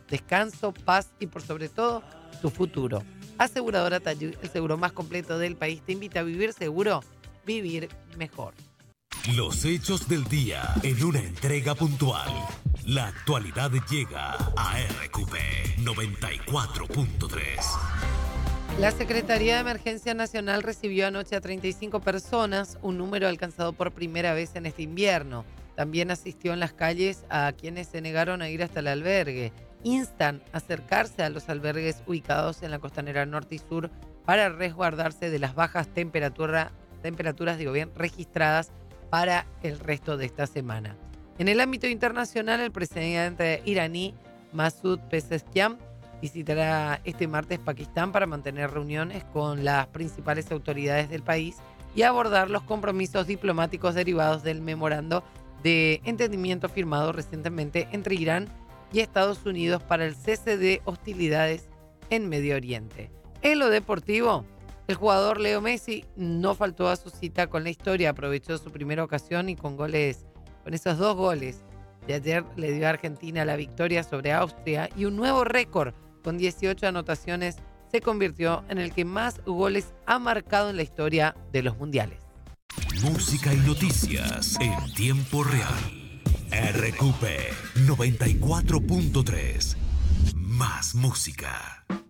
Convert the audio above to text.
descanso, paz y por sobre todo tu futuro. Aseguradora Tayug, el seguro más completo del país, te invita a vivir seguro, vivir mejor. Los hechos del día en una entrega puntual. La actualidad llega a RQP 94.3. La Secretaría de Emergencia Nacional recibió anoche a 35 personas, un número alcanzado por primera vez en este invierno. También asistió en las calles a quienes se negaron a ir hasta el albergue. Instan a acercarse a los albergues ubicados en la costanera norte y sur para resguardarse de las bajas temperaturas registradas para el resto de esta semana. En el ámbito internacional, el presidente iraní Masoud Pezeshkian visitará este martes Pakistán para mantener reuniones con las principales autoridades del país y abordar los compromisos diplomáticos derivados del memorando de entendimiento firmado recientemente entre Irán y Estados Unidos para el cese de hostilidades en Medio Oriente. En lo deportivo, el jugador Leo Messi no faltó a su cita con la historia, aprovechó su primera ocasión y con esos 2 goles de ayer le dio a Argentina la victoria sobre Austria y un nuevo récord con 18 anotaciones se convirtió en el que más goles ha marcado en la historia de los mundiales. Música y noticias en tiempo real. RQP 94.3. Más música.